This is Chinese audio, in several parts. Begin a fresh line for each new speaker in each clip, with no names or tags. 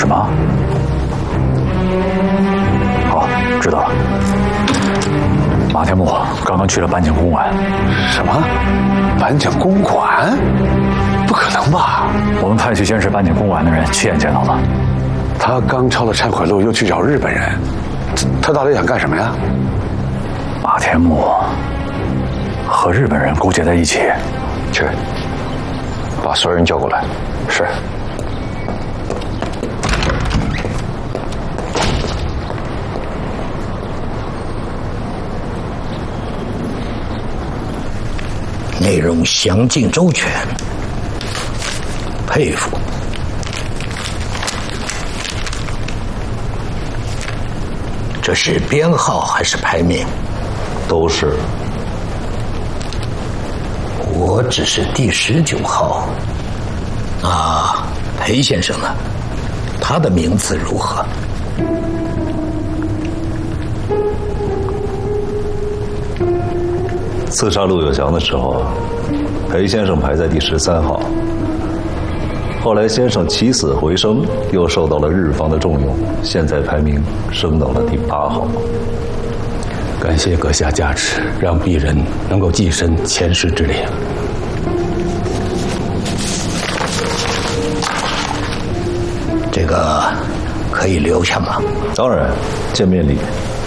什么？好，知道了。马天木刚刚去了板井公馆。
什么？板井公馆？不可能吧？
我们派去监视板井公馆的人亲眼见到了。
他刚抄了忏悔录，又去找日本人，他到底想干什么呀？
马天木和日本人勾结在一起。
去，把所有人叫过来。是。
内容详尽周全，佩服。这是编号还是排名？
都是。
我只是第19号。那裴先生呢？他的名次如何？
刺杀陆有祥的时候，裴先生排在第13号。后来先生起死回生，又受到了日方的重用，现在排名升到了第8号。
感谢阁下加持，让鄙人能够跻身前10之列。
这个可以留下吗？
当然，见面礼。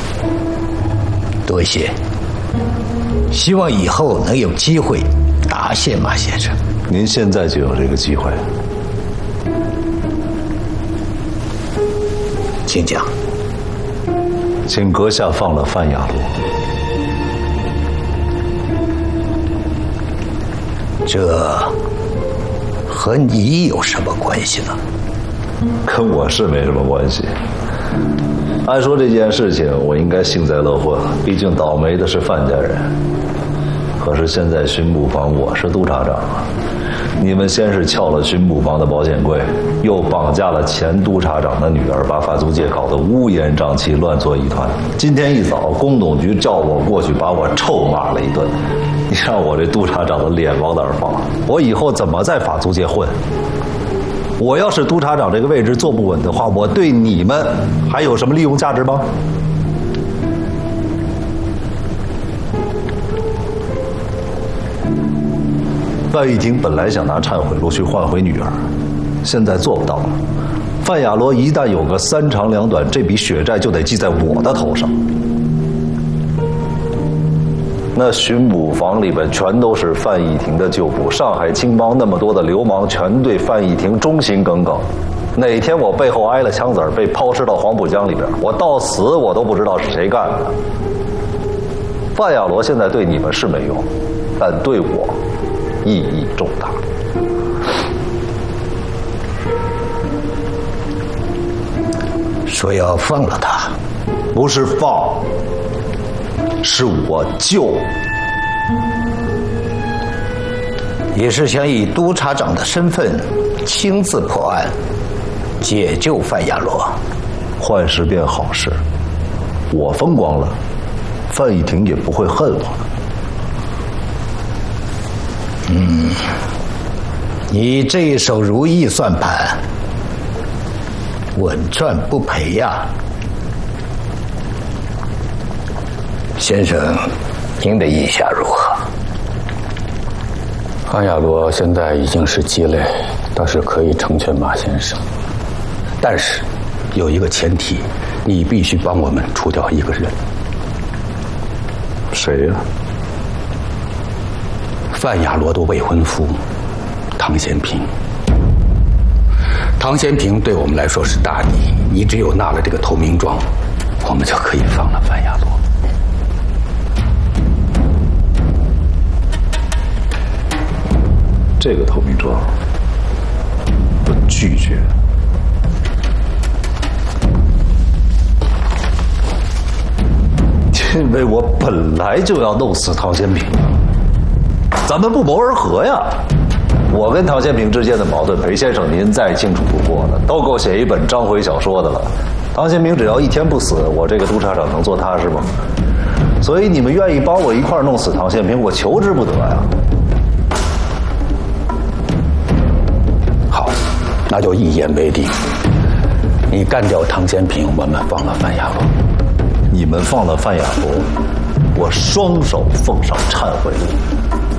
多谢。希望以后能有机会答谢马先生。
您现在就有这个机会。
请讲。
请阁下放了范雅罗。
这和你有什么关系呢？
跟我是没什么关系。按说这件事情我应该幸灾乐祸，毕竟倒霉的是范家人。可是现在巡捕房我是督察长啊，你们先是撬了巡捕房的保险柜，又绑架了前督察长的女儿，把法租界搞得乌烟瘴气，乱作一团。今天一早，工董局叫我过去，把我臭骂了一顿。你让我这督察长的脸往哪儿放？我以后怎么在法租界混？我要是督察长这个位置坐不稳的话，我对你们还有什么利用价值吗？范玉婷本来想拿忏悔录去换回女儿，现在做不到了。范雅罗一旦有个3长2短，这笔血债就得记在我的头上。那巡捕房里边全都是范逸庭的旧部，上海青帮那么多的流氓全对范逸庭忠心耿耿。哪天我背后挨了枪子儿，被抛尸到黄浦江里边，我到死我都不知道是谁干的。范雅罗现在对你们是没用，但对我意义重大。
说要放了他，
不是放，是我救。
也是想以督察长的身份亲自破案，解救范雅罗。
坏事变好事，我风光了，范逸庭也不会恨我了。
你这一手如意算盘，稳赚不赔呀。先生，您的意下如何？
范雅罗现在已经是鸡肋，倒是可以成全马先生，但是有一个前提，你必须帮我们除掉一个人。
谁呀？
范雅罗的未婚夫唐贤平。唐贤平对我们来说是大敌，你只有纳了这个投名状，我们就可以放了范雅罗。
这个投名状，我拒绝。因为我本来就要弄死唐贤平，咱们不谋而合呀。我跟唐贤平之间的矛盾，裴先生您再清楚不过了，都够写一本章回小说的了。唐贤平只要一天不死，我这个督察长能做踏实吗？所以你们愿意帮我一块儿弄死唐贤平，我求之不得呀。
好，那就一言为定。 你干掉唐建平，我们放了范亚峰。
你们放了范亚峰，我双手奉上忏悔录。